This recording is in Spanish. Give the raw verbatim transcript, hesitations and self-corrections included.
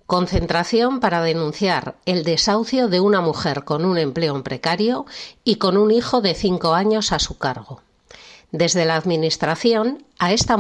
Concentración para denunciar el desahucio de una mujer con un empleo precario y con un hijo de cinco años a su cargo. Desde la Administración, a esta